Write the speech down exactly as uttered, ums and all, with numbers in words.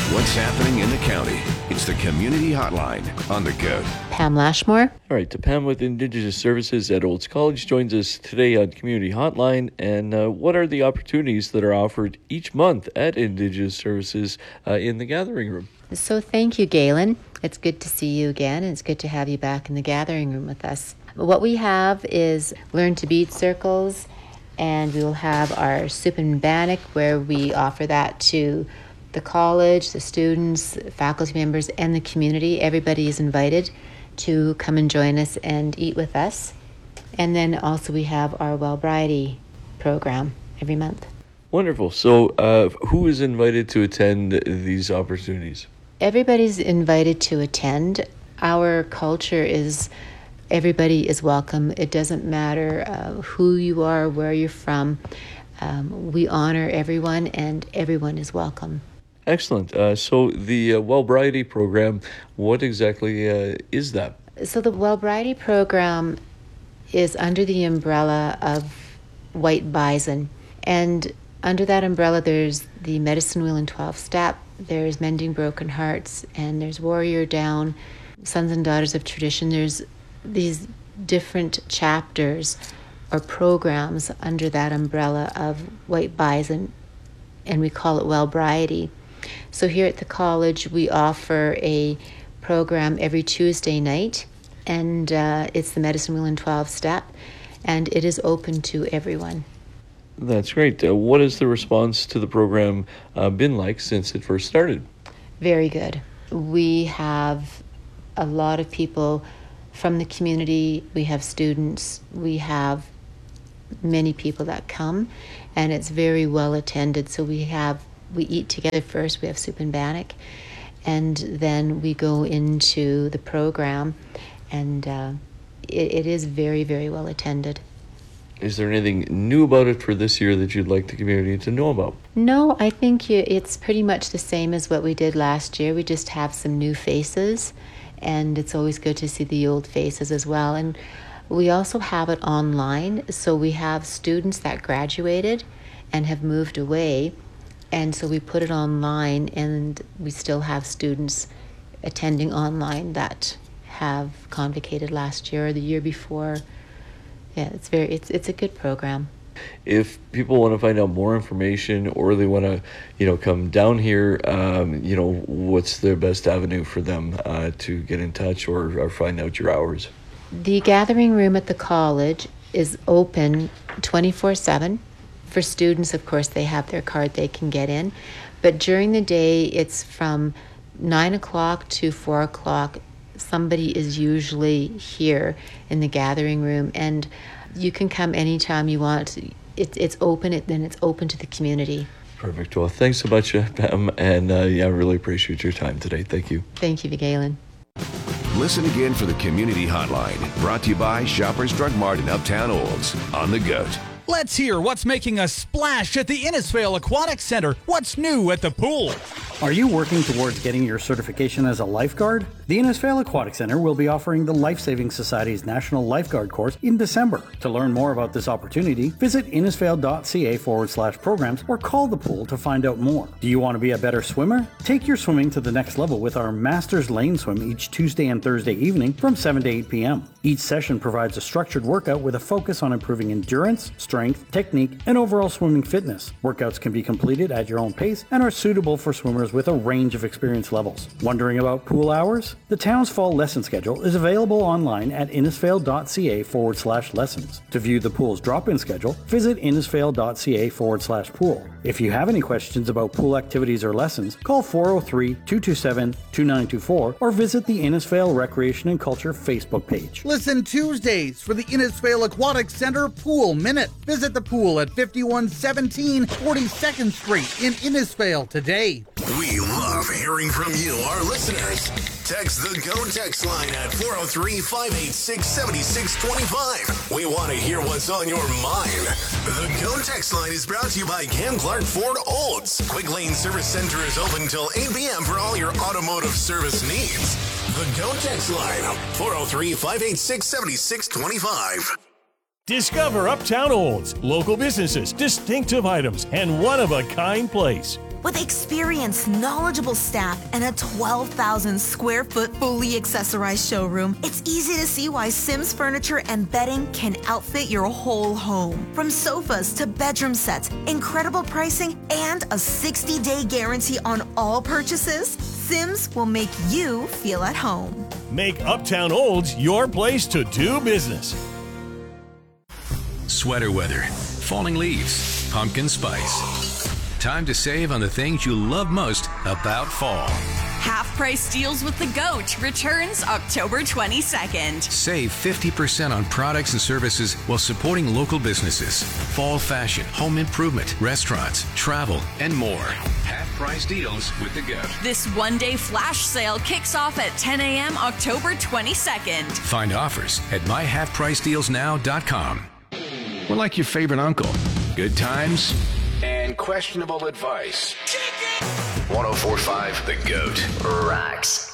What's happening in the county? It's the Community Hotline on The Goat. Pam Lashmore. All right, Pam with Indigenous Services at Olds College joins us today on Community Hotline. And uh, what are the opportunities that are offered each month at Indigenous Services uh, in the Gathering Room? So thank you, Galen. It's good to see you again, and it's good to have you back in the Gathering Room with us. What we have is Learn to Bead circles, and we will have our Soup and Bannock, where we offer that to the college, the students, faculty members, and the community. Everybody is invited to come and join us and eat with us. And then also we have our Wellbriety program every month. Wonderful. So uh, who is invited to attend these opportunities? Everybody's invited to attend. Our culture is everybody is welcome. It doesn't matter uh, who you are, where you're from. Um, we honor everyone, and everyone is welcome. Excellent. Uh, so the uh, Wellbriety program, what exactly uh, is that? So the Wellbriety program is under the umbrella of White Bison. And under that umbrella, there's the Medicine Wheel and twelve-Step, there's Mending Broken Hearts, and there's Warrior Down, Sons and Daughters of Tradition. There's these different chapters or programs under that umbrella of White Bison, and we call it Wellbriety. So here at the college, we offer a program every Tuesday night, and uh, it's the Medicine Wheel and twelve-Step, and it is open to everyone. That's great. Uh, what has the response to the program uh, been like since it first started? Very good. We have a lot of people from the community. We have students. We have many people that come, and it's very well attended. So we have we eat together first. We have soup and bannock, and then we go into the program, and uh, it, it is very, very well attended. Is there anything new about it for this year that you'd like the community to know about? No, I think you, it's pretty much the same as what we did last year. We just have some new faces, and it's always good to see the old faces as well. And we also have it online, so we have students that graduated and have moved away, and so we put it online, and we still have students attending online that have convocated last year or the year before. Yeah, it's very it's it's a good program. If people want to find out more information, or they want to, you know, come down here, um, you know, what's the best avenue for them uh, to get in touch or, or find out your hours? The Gathering Room at the college is open twenty-four seven. For students, of course, they have their card, they can get in. But during the day, it's from nine o'clock to four o'clock. Somebody is usually here in the Gathering Room, and you can come anytime you want. It, it's open, it, then it's open to the community. Perfect. Well, thanks so much, uh, Pam, and uh, yeah, I really appreciate your time today. Thank you. Thank you, Galen. Listen again for the Community Hotline, brought to you by Shoppers Drug Mart in Uptown Olds on The Goat. Let's hear what's making a splash at the Innisfail Aquatic Center. What's new at the pool? Are you working towards getting your certification as a lifeguard? The Innisfail Aquatic Center will be offering the Life Saving Society's National Lifeguard course in December. To learn more about this opportunity, visit innisfail.ca forward slash programs or call the pool to find out more. Do you want to be a better swimmer? Take your swimming to the next level with our Masters Lane Swim each Tuesday and Thursday evening from seven to eight p.m. Each session provides a structured workout with a focus on improving endurance, strength, technique, and overall swimming fitness. Workouts can be completed at your own pace and are suitable for swimmers with a range of experience levels. Wondering about pool hours? The town's fall lesson schedule is available online at innisfail.ca forward slash lessons. To view the pool's drop-in schedule, visit innisfail.ca forward slash pool. If you have any questions about pool activities or lessons, call four oh three, two two seven, two nine two four or visit the Innisfail Recreation and Culture Facebook page. Listen Tuesdays for the Innisfail Aquatic Center Pool Minute. Visit the pool at fifty-one seventeen forty-second Street in Innisfail today. We love hearing from you, our listeners. Text the GO text line at four oh three, five eight six, seven six two five. We want to hear what's on your mind. The GO text line is brought to you by Cam Clark Ford Olds. Quick Lane Service Center is open until eight p.m. for all your automotive service needs. The GO text line, four oh three, five eight six, seven six two five. Discover Uptown Olds, local businesses, distinctive items, and one-of-a-kind place. With experienced, knowledgeable staff and a twelve thousand square foot fully accessorized showroom, it's easy to see why Sims Furniture and Bedding can outfit your whole home. From sofas to bedroom sets, incredible pricing, and a sixty day guarantee on all purchases, Sims will make you feel at home. Make Uptown Olds your place to do business. Sweater weather, falling leaves, pumpkin spice. Time to save on the things you love most about fall. Half-price deals with the GOAT returns October twenty-second. Save fifty percent on products and services while supporting local businesses. Fall fashion, home improvement, restaurants, travel, and more. Half-price deals with the GOAT. This one-day flash sale kicks off at ten a.m. October twenty-second. Find offers at my half price deals now dot com. We're like your favorite uncle. Good times and questionable advice. one oh four point five The GOAT rocks.